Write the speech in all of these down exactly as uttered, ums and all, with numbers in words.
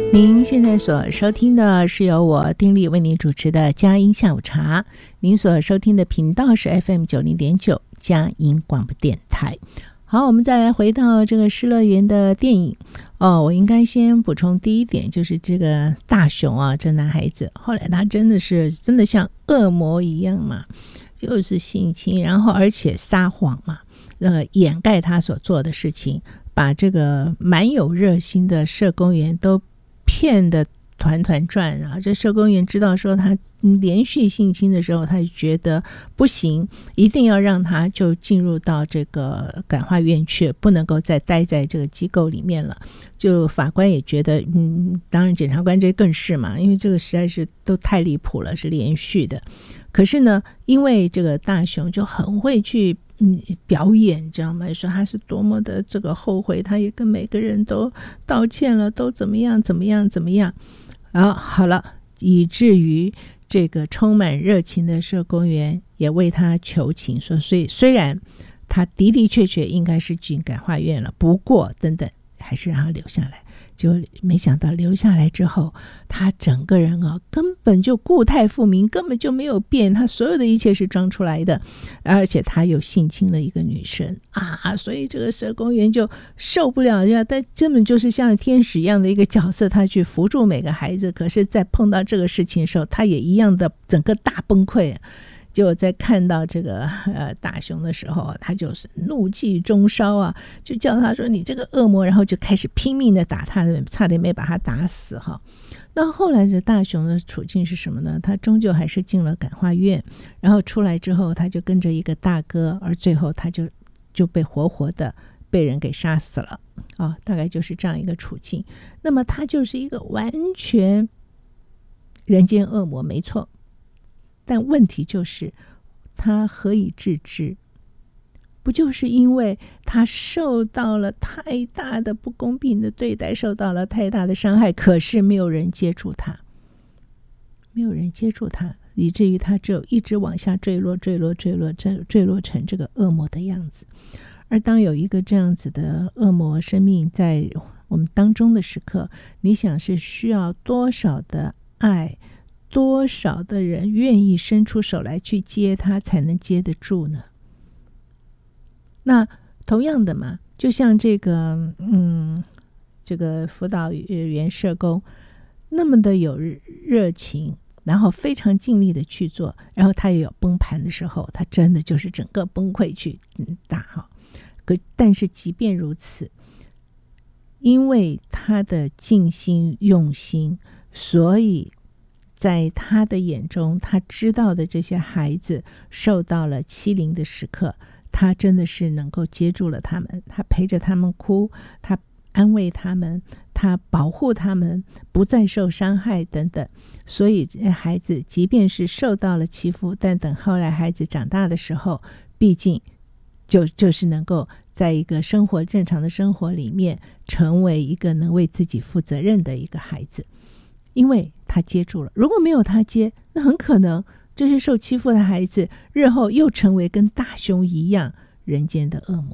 您现在所收听的是由我丁力为您主持的佳音下午茶，您所收听的频道是 F M 九十点九 佳音广播电台。好，我们再来回到这个失乐园的电影哦。我应该先补充第一点，就是这个大雄啊，这男孩子后来他真的是真的像恶魔一样嘛，就是性侵，然后而且撒谎嘛，呃，掩盖他所做的事情，把这个蛮有热心的社工员都骗得团团转啊！这社工员知道说他连续性侵的时候，他就觉得不行，一定要让他就进入到这个感化院去，不能够再待在这个机构里面了。就法官也觉得，嗯，当然检察官这更是嘛，因为这个实在是都太离谱了，是连续的。可是呢，因为这个大雄就很会去嗯表演，知道吗？说他是多么的这个后悔，他也跟每个人都道歉了，都怎么样怎么样怎么样。然后好了，以至于这个充满热情的社工员也为他求情，说所以虽然他的的确确应该是进感化院了，不过等等还是让他留下来。就没想到留下来之后，他整个人啊根本就固态复明，根本就没有变，他所有的一切是装出来的，而且他又性侵了一个女生啊，所以这个社工员就受不了，但根本就是像天使一样的一个角色，他去扶助每个孩子，可是在碰到这个事情的时候，他也一样的整个大崩溃。结果在看到这个呃大雄的时候，他就是怒气中烧啊，就叫他说你这个恶魔，然后就开始拼命的打他，差点没把他打死哈。那后来这大雄的处境是什么呢？他终究还是进了感化院，然后出来之后，他就跟着一个大哥，而最后他就就被活活的被人给杀死了啊，大概就是这样一个处境。那么他就是一个完全人间恶魔，没错。但问题就是他何以治之？不就是因为他受到了太大的不公平的对待，受到了太大的伤害，可是没有人接住他，没有人接住他，以至于他只有一直往下坠落坠落坠落坠落成这个恶魔的样子。而当有一个这样子的恶魔生命在我们当中的时刻，你想是需要多少的爱，多少的人愿意伸出手来去接他才能接得住呢？那同样的嘛，就像这个嗯，这个辅导员社工那么的有热情，然后非常尽力的去做，然后他也有崩盘的时候，他真的就是整个崩溃去打哈。可但是即便如此，因为他的尽心用心，所以在他的眼中，他知道的这些孩子受到了欺凌的时刻，他真的是能够接住了他们，他陪着他们哭，他安慰他们，他保护他们不再受伤害等等。所以孩子即便是受到了欺负，但等后来孩子长大的时候，毕竟就就是能够在一个生活正常的生活里面，成为一个能为自己负责任的一个孩子。因为他接住了，如果没有他接，那很可能这些受欺负的孩子日后又成为跟大雄一样人间的恶魔。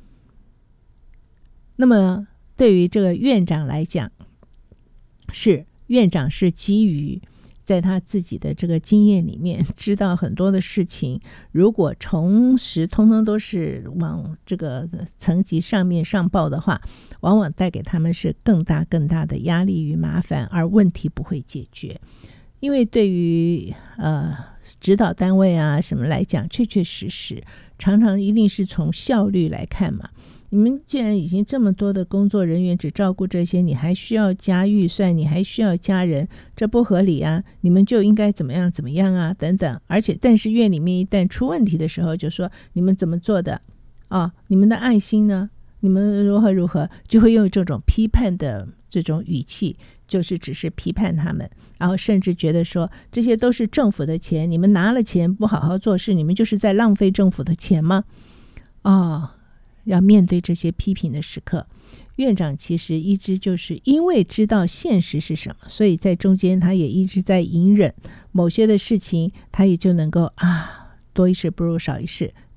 那么对于这个院长来讲，是院长是基于在他自己的这个经验里面知道很多的事情，如果同时通通都是往这个层级上面上报的话，往往带给他们是更大更大的压力与麻烦，而问题不会解决。因为对于呃指导单位啊什么来讲，确确实实常常一定是从效率来看嘛。你们既然已经这么多的工作人员只照顾这些，你还需要加预算，你还需要加人，这不合理啊，你们就应该怎么样怎么样啊等等。而且但是院里面一旦出问题的时候，就说你们怎么做的啊？你们的爱心呢？你们如何如何，就会用这种批判的这种语气，就是只是批判他们，然后甚至觉得说这些都是政府的钱，你们拿了钱不好好做事，你们就是在浪费政府的钱吗？哦，要面对这些批评的时刻，院长其实一直就是因为知道现实是什么，所以在中间他也一直在隐忍某些的事情，他也就能够啊多一事不如少一事，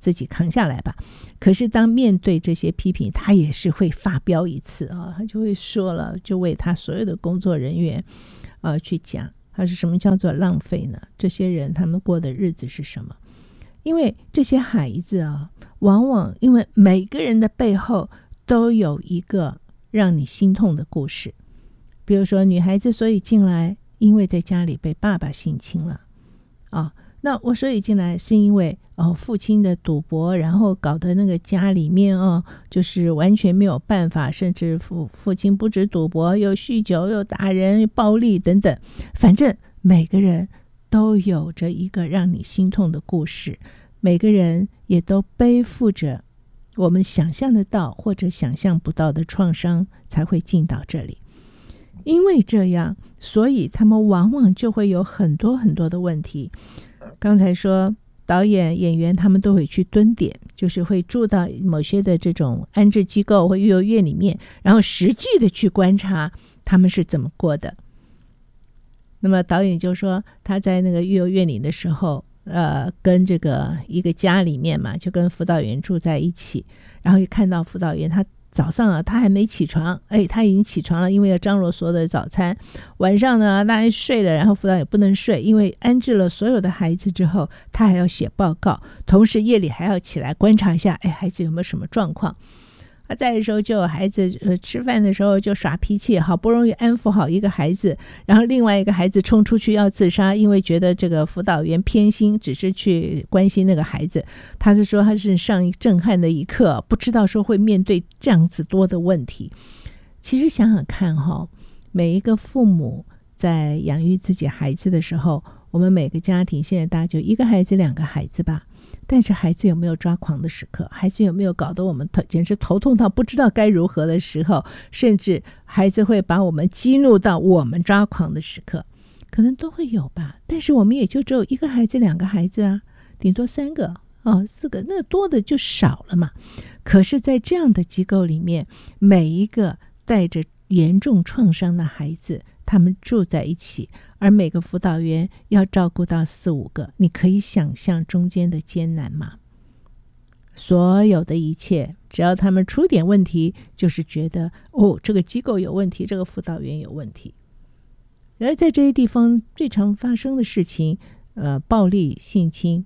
自己扛下来吧。可是当面对这些批评，他也是会发飙一次啊，他就会说了，就为他所有的工作人员呃去讲，他是什么叫做浪费呢？这些人他们过的日子是什么？因为这些孩子啊，往往因为每个人的背后都有一个让你心痛的故事。比如说女孩子所以进来，因为在家里被爸爸性侵了啊，那我所以进来是因为哦父亲的赌博，然后搞得那个家里面哦就是完全没有办法，甚至父父亲不止赌博，又酗酒，又打人，又暴力等等，反正每个人都有着一个让你心痛的故事，每个人也都背负着我们想象得到或者想象不到的创伤，才会进到这里。因为这样，所以他们往往就会有很多很多的问题。刚才说导演演员他们都会去蹲点，就是会住到某些的这种安置机构或育幼院里面，然后实际的去观察他们是怎么过的。那么导演就说他在那个育幼院里的时候，呃，跟这个一个家里面嘛，就跟辅导员住在一起，然后一看到辅导员他早上啊，他还没起床，哎，他已经起床了，因为要张罗所有的早餐。晚上呢，大家睡了，然后辅导也不能睡，因为安置了所有的孩子之后，他还要写报告，同时夜里还要起来观察一下，哎，孩子有没有什么状况。啊，在的时候就有孩子、呃、吃饭的时候就耍脾气，好不容易安抚好一个孩子，然后另外一个孩子冲出去要自杀，因为觉得这个辅导员偏心，只是去关心那个孩子。他是说他是上一震撼的一课，不知道说会面对这样子多的问题。其实想想看哈，每一个父母在养育自己孩子的时候，我们每个家庭现在大家就一个孩子两个孩子吧，但是孩子有没有抓狂的时刻？孩子有没有搞得我们简直头痛到不知道该如何的时候？甚至孩子会把我们激怒到我们抓狂的时刻，可能都会有吧。但是我们也就只有一个孩子两个孩子啊，顶多三个哦，四个，那多的就少了嘛。可是在这样的机构里面，每一个带着严重创伤的孩子，他们住在一起，而每个辅导员要照顾到四五个，你可以想象中间的艰难吗？所有的一切，只要他们出点问题，就是觉得哦，这个机构有问题，这个辅导员有问题。而在这些地方最常发生的事情，呃，暴力、性侵，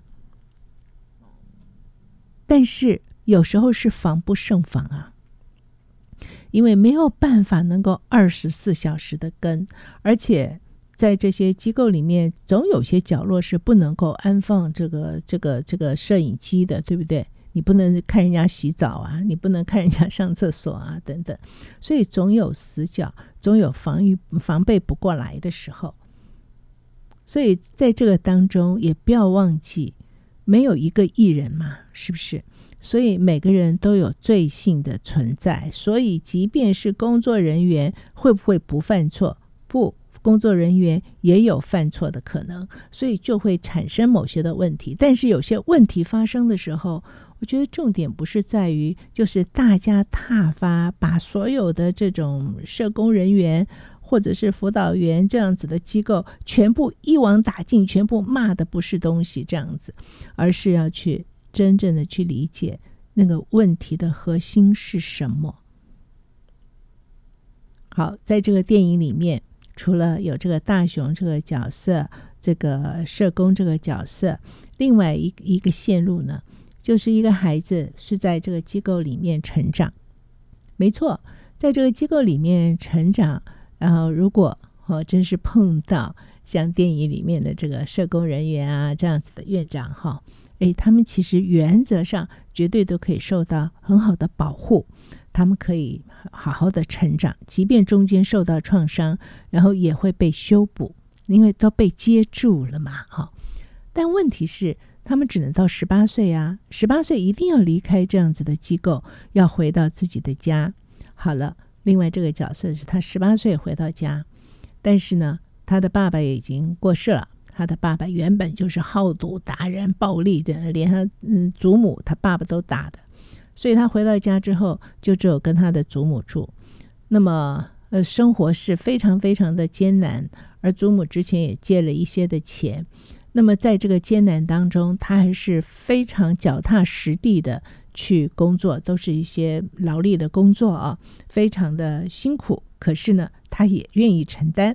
但是有时候是防不胜防啊。因为没有办法能够二十四小时的跟，而且在这些机构里面，总有些角落是不能够安放这个这个这个摄影机的，对不对？你不能看人家洗澡啊，你不能看人家上厕所啊，等等，所以总有死角，总有防御防备不过来的时候。所以在这个当中，也不要忘记，没有一个艺人嘛，是不是？所以每个人都有罪性的存在，所以即便是工作人员会不会不犯错？不，工作人员也有犯错的可能，所以就会产生某些的问题。但是有些问题发生的时候，我觉得重点不是在于就是大家挞伐，把所有的这种社工人员或者是辅导员这样子的机构全部一网打尽，全部骂的不是东西这样子，而是要去真正的去理解那个问题的核心是什么。好，在这个电影里面，除了有这个大雄这个角色，这个社工这个角色，另外一一个线路呢，就是一个孩子是在这个机构里面成长。没错，在这个机构里面成长，然后如果哦真是碰到像电影里面的这个社工人员啊这样子的院长哈，诶，他们其实原则上绝对都可以受到很好的保护，他们可以好好的成长，即便中间受到创伤，然后也会被修补，因为都被接住了嘛。但问题是他们只能到十八岁啊，十八岁一定要离开这样子的机构，要回到自己的家。好了，另外这个角色是他十八岁回到家，但是呢他的爸爸也已经过世了，他的爸爸原本就是好赌打人暴力的，连他、嗯、祖母他爸爸都打的，所以他回到家之后就只有跟他的祖母住。那么呃，生活是非常非常的艰难，而祖母之前也借了一些的钱， 那么在这个艰难当中，他还是非常脚踏实地的去工作，都是一些劳力的工作啊，非常的辛苦，可是呢他也愿意承担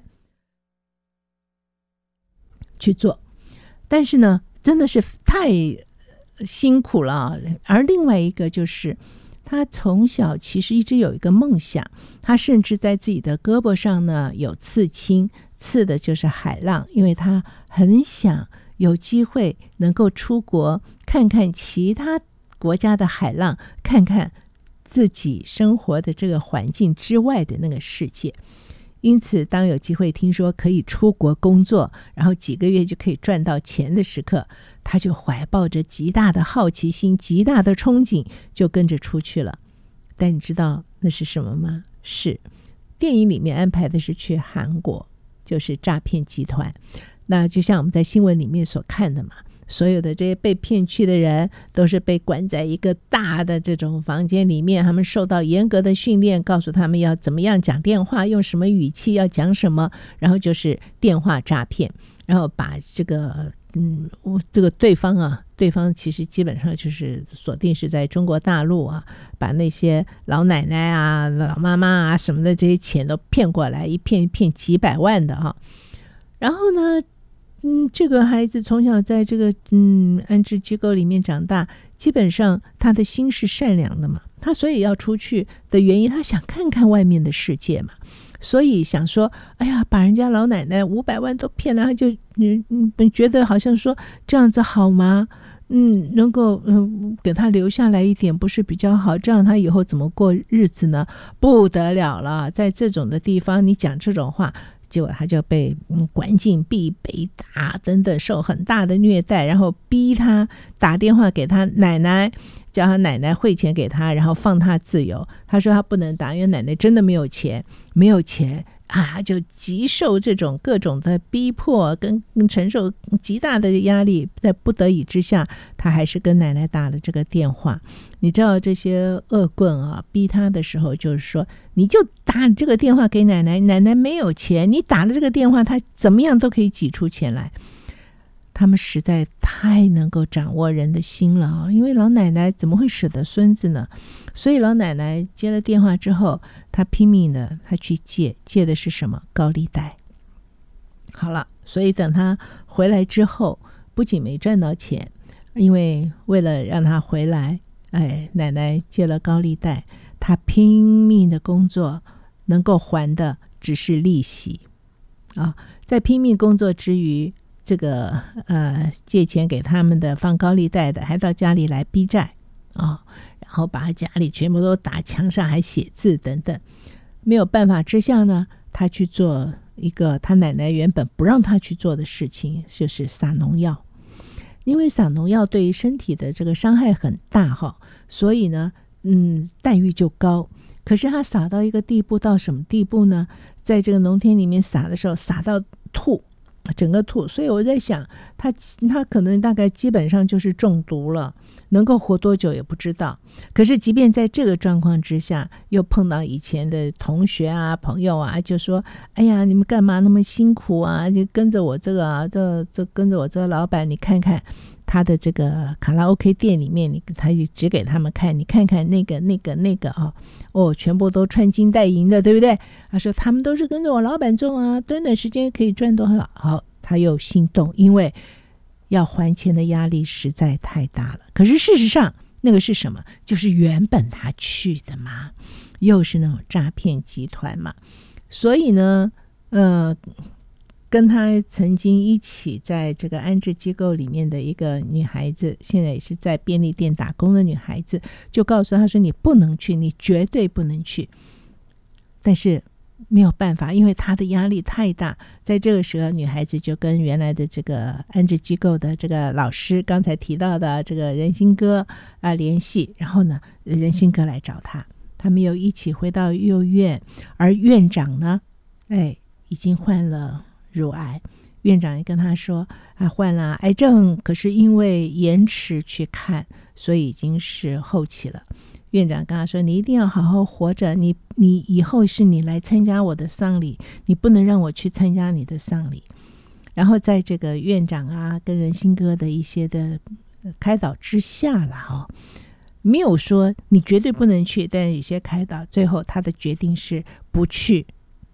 去做。但是呢真的是太辛苦了啊。而另外一个就是他从小其实一直有一个梦想，他甚至在自己的胳膊上呢有刺青，刺的就是海浪，因为他很想有机会能够出国看看其他国家的海浪，看看自己生活的这个环境之外的那个世界。因此当有机会听说可以出国工作，然后几个月就可以赚到钱的时刻，他就怀抱着极大的好奇心，极大的憧憬，就跟着出去了。但你知道那是什么吗？是电影里面安排的是去韩国，就是诈骗集团。那就像我们在新闻里面所看的嘛，所有的这些被骗去的人都是被关在一个大的这种房间里面，他们受到严格的训练，告诉他们要怎么样讲电话，用什么语气，要讲什么，然后就是电话诈骗，然后把这个嗯，这个对方啊，对方其实基本上就是锁定是在中国大陆啊，把那些老奶奶啊、老妈妈啊什么的这些钱都骗过来，一骗一骗几百万的啊。然后呢嗯，这个孩子从小在这个嗯安置机构里面长大，基本上他的心是善良的嘛，他所以要出去的原因，他想看看外面的世界嘛，所以想说，哎呀，把人家老奶奶五百万都骗了，他就嗯嗯觉得好像说这样子好吗？嗯，能够嗯给他留下来一点，不是比较好？这样他以后怎么过日子呢？不得了了，在这种的地方，你讲这种话。结果他就被关禁闭、被打等等，受很大的虐待，然后逼他打电话给他奶奶，叫他奶奶汇钱给他，然后放他自由。他说他不能打，因为奶奶真的没有钱，没有钱啊，就极受这种各种的逼迫，跟承受极大的压力，在不得已之下，他还是跟奶奶打了这个电话。你知道这些恶棍啊，逼他的时候就是说，你就打这个电话给奶奶，奶奶没有钱，你打了这个电话，他怎么样都可以挤出钱来。他们实在太能够掌握人的心了啊！因为老奶奶怎么会舍得孙子呢？所以老奶奶接了电话之后，她拼命的，她去借，借的是什么？高利贷。好了，所以等她回来之后，不仅没赚到钱，因为为了让她回来，哎，奶奶借了高利贷，她拼命的工作，能够还的只是利息啊！在拼命工作之余，这个呃借钱给他们的放高利贷的还到家里来逼债啊、哦，然后把家里全部都打墙上，还写字等等。没有办法之下呢，他去做一个他奶奶原本不让他去做的事情，就是撒农药。因为撒农药对于身体的这个伤害很大哈，所以呢嗯待遇就高。可是他撒到一个地步，到什么地步呢？在这个农田里面撒的时候，撒到吐，整个吐。所以我在想，他他可能大概基本上就是中毒了，能够活多久也不知道。可是即便在这个状况之下，又碰到以前的同学啊朋友啊，就说哎呀，你们干嘛那么辛苦啊，就跟着我这个啊这这跟着我这个老板，你看看他的这个卡拉 OK 店里面，你他就指给他们看，你看看那个那个那个啊，哦，全部都穿金戴银的，对不对？他说他们都是跟着我老板种啊，短短时间可以赚多少？好，他又心动，因为要还钱的压力实在太大了。可是事实上那个是什么？就是原本他去的嘛，又是那种诈骗集团嘛。所以呢呃跟他曾经一起在这个安置机构里面的一个女孩子，现在也是在便利店打工的女孩子，就告诉他说你不能去，你绝对不能去。但是没有办法，因为她的压力太大。在这个时候，女孩子就跟原来的这个安置机构的这个老师，刚才提到的这个仁心哥啊联系，然后呢仁心哥来找她，他们又一起回到幼院。而院长呢哎已经患了乳癌，院长也跟他说啊，患了癌症，可是因为延迟去看，所以已经是后期了。院长跟他说，你一定要好好活着，你你以后是你来参加我的丧礼，你不能让我去参加你的丧礼。 然后在这个院长啊跟仁心哥的一些的开导之下啦哦，没有说你绝对不能去，但是有些开导，最后他的决定是不去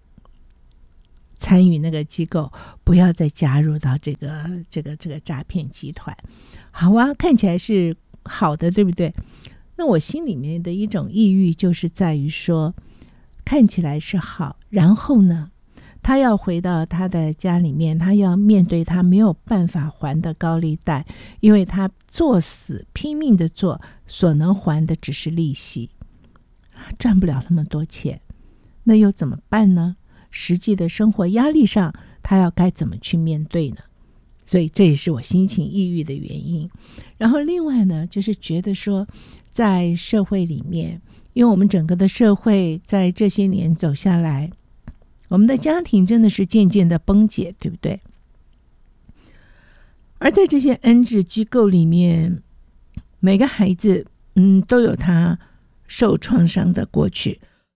参与那个机构，不要再加入到这个这个这个诈骗集团。好啊，看起来是好的，对不对？那我心里面的一种抑郁就是在于说，看起来是好，然后呢他要回到他的家里面，他要面对他没有办法还的高利贷，因为他做死拼命的做，所能还的只是利息，赚不了那么多钱，那又怎么办呢？实际的生活压力上，他要该怎么去面对呢？所以这也是我心情抑郁的原因。然后另外呢，就是觉得说在社会里面，因为我们整个的社会在这些年走下来，我们的家庭真的是渐渐的崩解，对不对？而在这些安置机构里面，每个孩子嗯都有他受创伤的过去，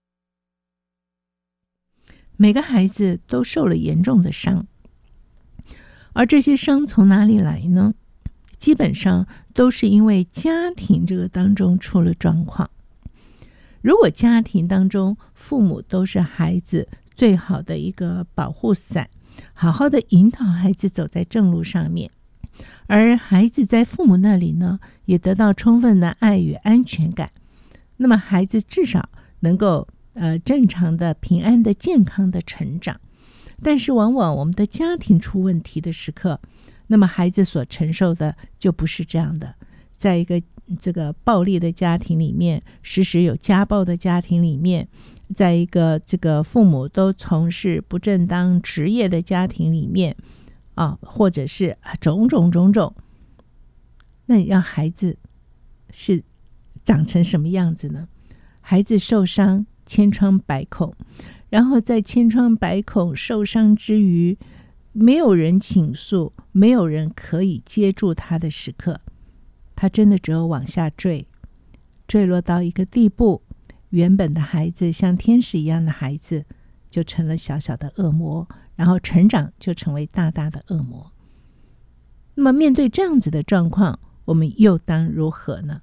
每个孩子都受了严重的伤，而这些伤从哪里来呢？基本上都是因为家庭这个当中出了状况。如果家庭当中父母都是孩子最好的一个保护伞，好好的引导孩子走在正路上面，而孩子在父母那里呢，也得到充分的爱与安全感，那么孩子至少能够呃正常的、平安的、健康的成长。但是往往我们的家庭出问题的时刻，那么孩子所承受的就不是这样的。在一个这个暴力的家庭里面，时时有家暴的家庭里面，在一个这个父母都从事不正当职业的家庭里面啊，或者是种种种种，那你让孩子是长成什么样子呢？孩子受伤千疮百孔，然后在千疮百孔受伤之余，没有人倾诉，没有人可以接住他的时刻，他真的只有往下坠，坠落到一个地步，原本的孩子像天使一样的孩子就成了小小的恶魔，然后成长就成为大大的恶魔。那么面对这样子的状况，我们又当如何呢？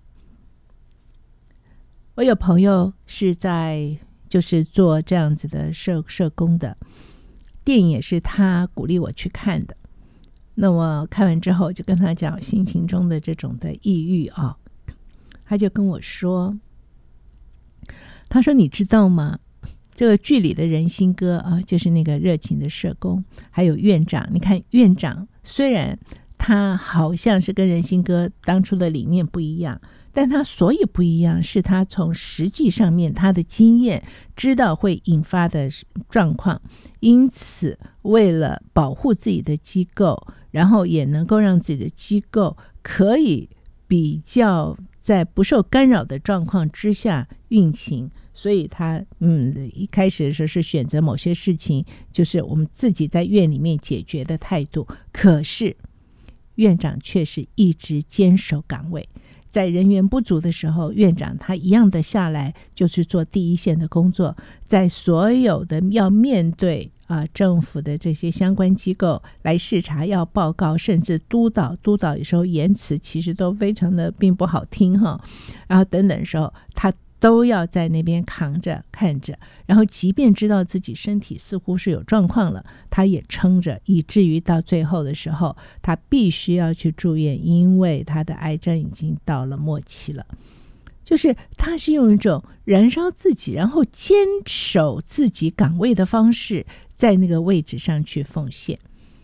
我有朋友是在就是做这样子的社社工的，电影也是他鼓励我去看的。那我看完之后就跟他讲心情中的这种的抑郁啊，他就跟我说，他说你知道吗？这个剧里的仁心哥啊，就是那个热情的社工，还有院长。你看院长虽然他好像是跟仁心哥当初的理念不一样，但他所以不一样，是他从实际上面他的经验知道会引发的状况，因此为了保护自己的机构，然后也能够让自己的机构可以比较在不受干扰的状况之下运行，所以他嗯一开始的时候是选择某些事情就是我们自己在院里面解决的态度，可是院长却是一直坚守岗位，在人员不足的时候，院长他一样的下来就是做第一线的工作，在所有的要面对啊政府的这些相关机构来视察要报告，甚至督导督导有时候言辞其实都非常的并不好听哈，然后等等的时候他都要在那边扛着看着，然后即便知道自己身体似乎是有状况了，他也撑着，以至于到最后的时候他必须要去住院，因为他的癌症已经到了末期了。就是他是用一种燃烧自己然后坚守自己岗位的方式在那个位置上去奉献。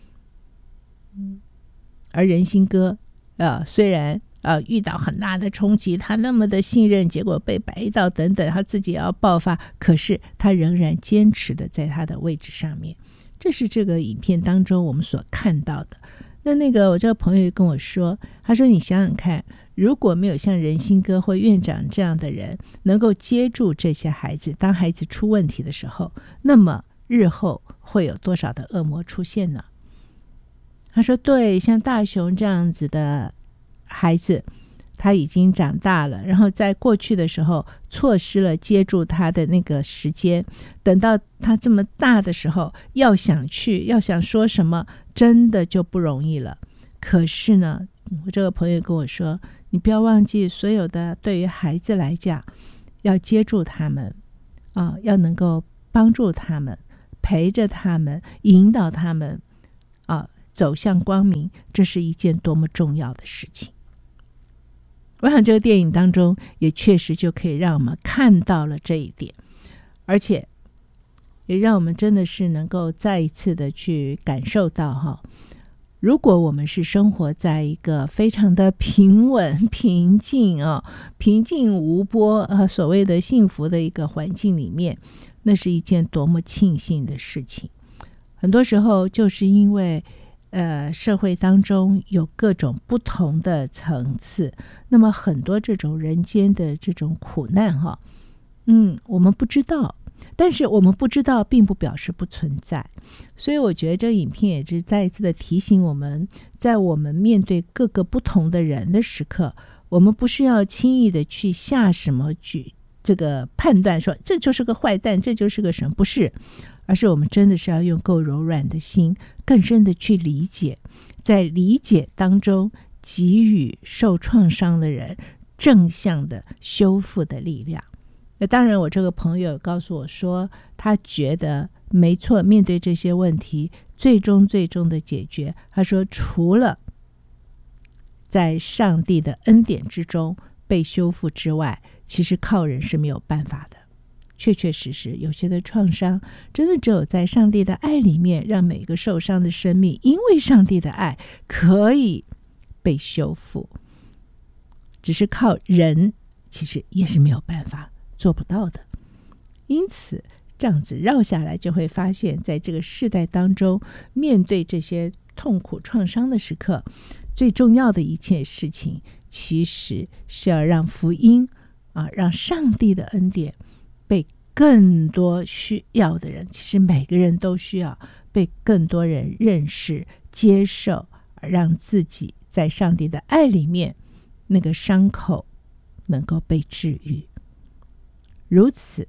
而仁心哥呃，虽然呃，遇到很大的冲击，他那么的信任，结果被白道等等，他自己要爆发，可是他仍然坚持的在他的位置上面。这是这个影片当中我们所看到的。那那个我这个朋友跟我说，他说你想想看，如果没有像仁心哥或院长这样的人能够接住这些孩子，当孩子出问题的时候，那么日后会有多少的恶魔出现呢？他说对，像大雄这样子的孩子他已经长大了，然后在过去的时候错失了接住他的那个时间，等到他这么大的时候要想去要想说什么， 真的就不容易了。可是呢，我这个朋友跟我说，你不要忘记，所有的对于孩子来讲，要接住他们啊，要能够帮助他们，陪着他们，引导他们啊走向光明，这是一件多么重要的事情。我想这个电影当中也确实就可以让我们看到了这一点，而且也让我们真的是能够再一次的去感受到哈，如果我们是生活在一个非常的平稳、平静啊、平静无波啊，所谓的幸福的一个环境里面，那是一件多么庆幸的事情。很多时候就是因为呃，社会当中有各种不同的层次，那么很多这种人间的这种苦难哈，嗯，我们不知道，但是我们不知道并不表示不存在。所以我觉得这个影片也是再一次的提醒我们，在我们面对各个不同的人的时刻，我们不是要轻易的去下什么举这个判断说这就是个坏蛋，这就是个什么，不是，而是我们真的是要用够柔软的心，更深的去理解，在理解当中给予受创伤的人正向的修复的力量。那当然我这个朋友告诉我说，他觉得没错，面对这些问题最终最终的解决，他说除了在上帝的恩典之中被修复之外，其实靠人是没有办法的。确确实实有些的创伤真的只有在上帝的爱里面，让每个受伤的生命因为上帝的爱可以被修复，只是靠人其实也是没有办法做不到的。因此这样子绕下来，就会发现在这个世代当中，面对这些痛苦创伤的时刻，最重要的一件事情其实是要让福音啊，让上帝的恩典被更多需要的人，其实每个人都需要被更多人认识接受，让自己在上帝的爱里面那个伤口能够被治愈。如此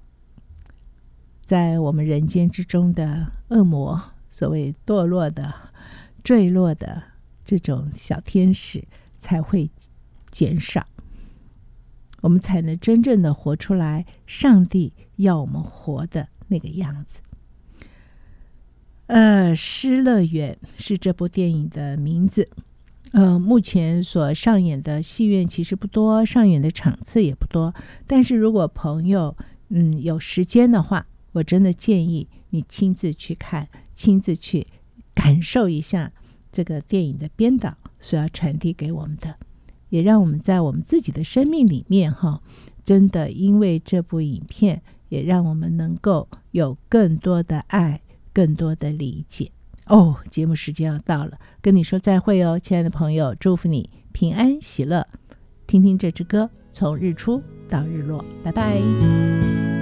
在我们人间之中的恶魔，所谓堕落的坠落的这种小天使才会减少，我们才能真正的活出来上帝要我们活的那个样子。呃，失乐园是这部电影的名字。呃，目前所上演的戏院其实不多，上演的场次也不多，但是如果朋友嗯有时间的话，我真的建议你亲自去看，亲自去感受一下这个电影的编导所要传递给我们的，也让我们在我们自己的生命里面哈，真的因为这部影片，也让我们能够有更多的爱，更多的理解。哦，节目时间要到了，跟你说再会哦，亲爱的朋友，祝福你平安喜乐。听听这支歌，从日出到日落，拜拜。